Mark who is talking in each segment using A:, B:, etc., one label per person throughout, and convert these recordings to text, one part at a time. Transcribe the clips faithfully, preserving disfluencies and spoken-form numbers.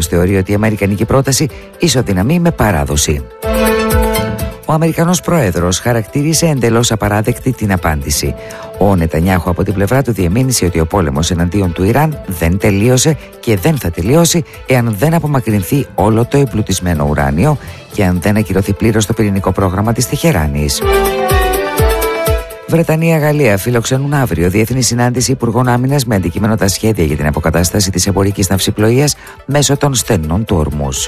A: θεωρεί ότι η αμερικανική πρόταση ισοδυναμεί με παράδοση. Ο Αμερικανός Πρόεδρος χαρακτήρισε εντελώς απαράδεκτη την απάντηση. Ο Νετανιάχου από την πλευρά του διεμήνυσε ότι ο πόλεμος εναντίον του Ιράν δεν τελείωσε και δεν θα τελειώσει εάν δεν απομακρυνθεί όλο το εμπλουτισμένο ουράνιο και αν δεν ακυρωθεί πλήρως το πυρηνικό πρόγραμμα της Τεχεράνης. Βρετανία-Γαλλία φιλοξενούν αύριο διεθνή συνάντηση υπουργών άμυνας με αντικείμενο τα σχέδια για την αποκατάσταση της εμπορικής ναυσιπλοείας μέσω των στενών του Ορμούζ.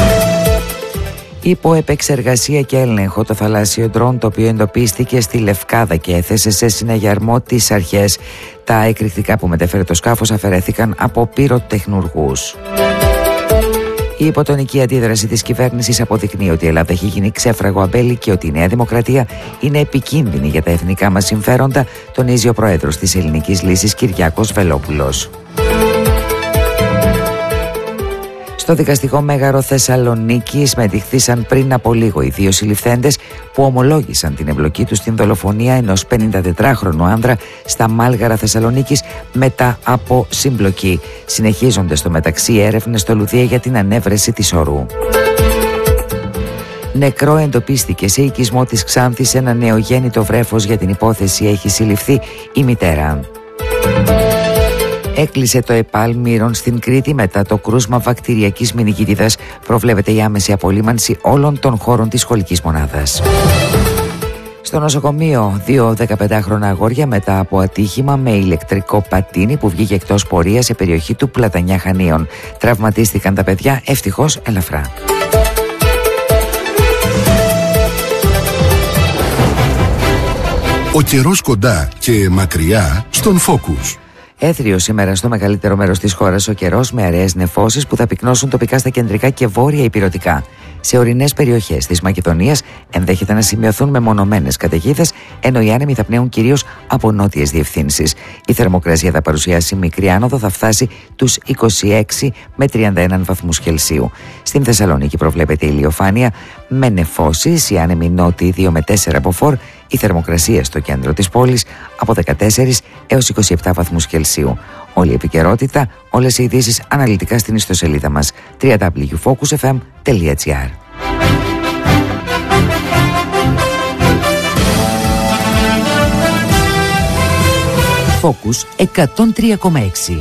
A: Υπό επεξεργασία και έλεγχο το θαλάσσιο ντρόν, το οποίο εντοπίστηκε στη Λευκάδα και έθεσε σε συναγερμό τις αρχές. Τα εκρηκτικά που μετέφερε το σκάφος αφαιρέθηκαν από πυροτεχνουργούς. Η υποτονική αντίδραση της κυβέρνησης αποδεικνύει ότι η Ελλάδα έχει γίνει ξέφραγο αμπέλι και ότι η Νέα Δημοκρατία είναι επικίνδυνη για τα εθνικά μας συμφέροντα, τονίζει ο πρόεδρος της Ελληνικής Λύσης Κυριάκος Βελόπουλος. Στο δικαστικό μέγαρο Θεσσαλονίκης μετηχθήσαν πριν από λίγο οι δύο συλληφθέντες που ομολόγησαν την εμπλοκή τους στην δολοφονία ενός πενηντατετράχρονου άνδρα στα Μάλγαρα Θεσσαλονίκης μετά από συμπλοκή. Συνεχίζονται στο μεταξύ έρευνες στο Λουδία για την ανέβρεση της ορού. Νεκρό εντοπίστηκε σε οικισμό της Ξάνθης ένα νεογέννητο βρέφος. Για την υπόθεση έχει συλληφθεί η μητέρα. Έκλεισε το ΕΠΑΛ Μύρων στην Κρήτη μετά το κρούσμα βακτηριακής μηνικίτιδας. Προβλέπεται η άμεση απολύμανση όλων των χώρων της σχολικής μονάδας. Στο νοσοκομείο, δύο δεκαπεντάχρονα αγόρια μετά από ατύχημα με ηλεκτρικό πατίνι που βγήκε εκτός πορείας σε περιοχή του Πλατανιά Χανίων. Τραυματίστηκαν τα παιδιά, ευτυχώς ελαφρά.
B: Ο καιρός κοντά και μακριά στον Focus.
A: Έθριο σήμερα στο μεγαλύτερο μέρος της χώρας ο καιρός, με αραιές νεφώσεις που θα πυκνώσουν τοπικά στα κεντρικά και βόρεια ηπειρωτικά. Σε ορεινές περιοχές της Μακεδονίας ενδέχεται να σημειωθούν μεμονωμένες καταιγίδες, ενώ οι άνεμοι θα πνέουν κυρίως από νότιες διευθύνσεις. Η θερμοκρασία θα παρουσιάσει μικρή άνοδο, θα φτάσει τους είκοσι έξι με τριάντα ένα βαθμούς Κελσίου. Στην Θεσσαλονίκη προβλέπεται ηλιοφάνεια με νεφώσεις, οι άνεμοι νότιοι δύο με τέσσερα από φορ, η θερμοκρασία στο κέντρο της πόλης από δεκατέσσερα έως είκοσι επτά βαθμούς Κελσίου. Όλη η επικαιρότητα, όλες οι ειδήσεις αναλυτικά στην ιστοσελίδα μας double-u double-u double-u τελεία focus f m τελεία g r. Focus εκατόν τρία κόμμα έξι.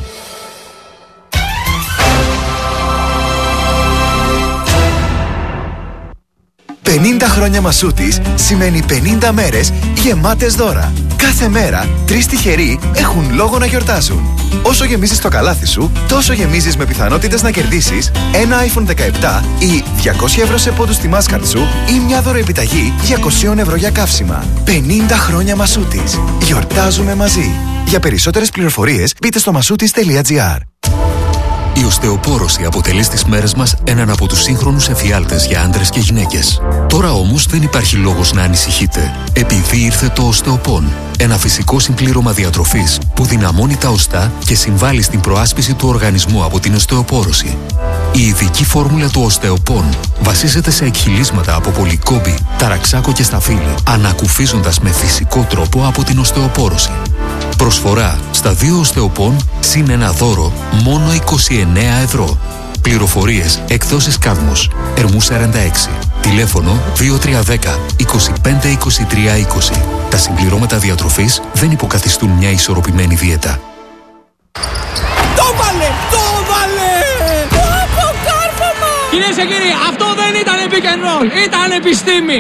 C: πενήντα χρόνια Μασούτης σημαίνει πενήντα μέρες γεμάτες δώρα. Κάθε μέρα, τρεις τυχεροί έχουν λόγο να γιορτάζουν. Όσο γεμίζεις το καλάθι σου, τόσο γεμίζεις με πιθανότητες να κερδίσεις ένα άιφον δεκαεπτά ή διακόσια ευρώ σε πόντους στη Mastercard σου ή μια δωροεπιταγή διακόσια ευρώ για καύσιμα. πενήντα χρόνια Μασούτης. Γιορτάζουμε μαζί. Για περισσότερες πληροφορίες μπείτε στο μασούτης τελεία gr.
D: Η οστεοπόρωση αποτελεί στις μέρες μας έναν από τους σύγχρονους εφιάλτες για άντρες και γυναίκες. Τώρα όμως δεν υπάρχει λόγος να ανησυχείτε, επειδή ήρθε το Οστεοπόν. Ένα φυσικό συμπλήρωμα διατροφής που δυναμώνει τα οστά και συμβάλλει στην προάσπιση του οργανισμού από την οστεοπόρωση. Η ειδική φόρμουλα του Οστεοπόν βασίζεται σε εκχυλίσματα από πολυκόμπη, ταραξάκο και σταφύλι, ανακουφίζοντας με φυσικό τρόπο από την οστεοπόρωση. Προσφορά στα δύο Οστεοπόν συν ένα δώρο μόνο είκοσι εννέα ευρώ. Πληροφορίες εκδόσεις Κάδμος, Ερμού σαράντα έξι. Τηλέφωνο δύο τρία ένα μηδέν είκοσι πέντε είκοσι τρία είκοσι. Τα συμπληρώματα διατροφής δεν υποκαθιστούν μια ισορροπημένη δίαιτα.
E: Το βάλε! Το βάλε! Το κάρφωμα! Κυρίες και κύριοι, αυτό δεν ήταν pick and roll, ήταν επιστήμη!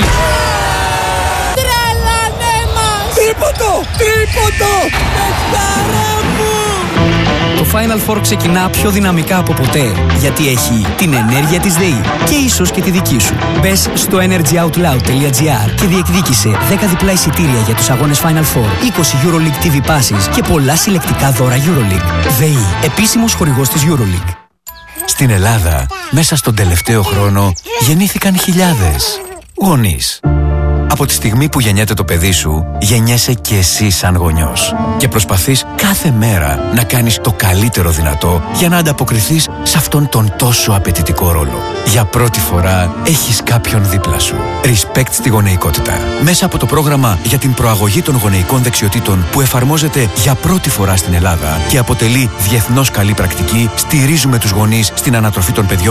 E: Τρελανέ μας! Τρίποντο! Τρίποντο! Πεχτάρα μου!
F: Το Final Four ξεκινά πιο δυναμικά από ποτέ, γιατί έχει την ενέργεια της ΔΕΗ και ίσως και τη δική σου. Μπες στο energy out loud τελεία gr και διεκδίκησε δέκα διπλά εισιτήρια για τους αγώνες Final Four, είκοσι EuroLeague τι βι Passes και πολλά συλλεκτικά δώρα EuroLeague. ΔΕΗ, επίσημος χορηγός της EuroLeague.
G: Στην Ελλάδα, μέσα στον τελευταίο χρόνο, γεννήθηκαν χιλιάδες γονείς. Από τη στιγμή που γεννιέται το παιδί σου, γεννιέσαι και εσύ σαν γονιός. Και προσπαθείς κάθε μέρα να κάνεις το καλύτερο δυνατό για να ανταποκριθείς σε αυτόν τον τόσο απαιτητικό ρόλο. Για πρώτη φορά έχεις κάποιον δίπλα σου. Respect στη γονεϊκότητα. Μέσα από το πρόγραμμα για την προαγωγή των γονεϊκών δεξιοτήτων που εφαρμόζεται για πρώτη φορά στην Ελλάδα και αποτελεί διεθνώς καλή πρακτική, στηρίζουμε τους γονείς στην ανατροφή των παιδιών